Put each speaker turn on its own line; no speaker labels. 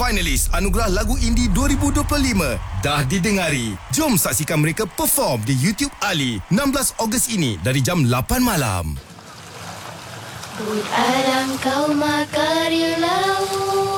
Finalis Anugerah Lagu Indie 2025 dah didengari. Jom saksikan mereka perform di YouTube Ali 16 Ogos ini dari jam 8 malam.
Alam kau makarya laut.